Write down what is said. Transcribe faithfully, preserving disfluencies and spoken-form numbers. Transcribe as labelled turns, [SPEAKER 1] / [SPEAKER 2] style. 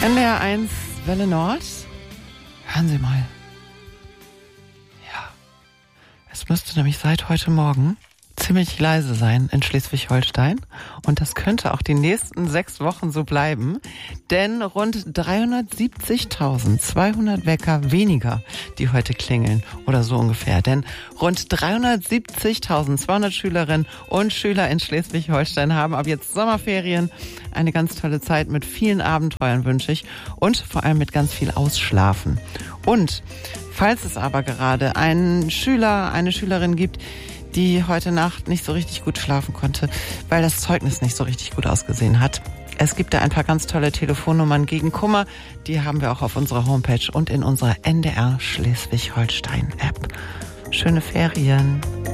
[SPEAKER 1] N D R eins Welle Nord. Hören Sie mal. Ja, es müsste nämlich seit heute Morgen ziemlich leise sein in Schleswig-Holstein. Und das könnte auch die nächsten sechs Wochen so bleiben. Denn rund dreihundertsiebzigtausendzweihundert Wecker weniger, die heute klingeln. Oder so ungefähr. Denn rund dreihundertsiebzigtausendzweihundert Schülerinnen und Schüler in Schleswig-Holstein haben ab jetzt Sommerferien. Eine ganz tolle Zeit mit vielen Abenteuern wünsche ich. Und vor allem mit ganz viel Ausschlafen. Und falls es aber gerade einen Schüler, eine Schülerin gibt, die heute Nacht nicht so richtig gut schlafen konnte, weil das Zeugnis nicht so richtig gut ausgesehen hat. Es gibt da ein paar ganz tolle Telefonnummern gegen Kummer. Die haben wir auch auf unserer Homepage und in unserer N D R Schleswig-Holstein-App. Schöne Ferien.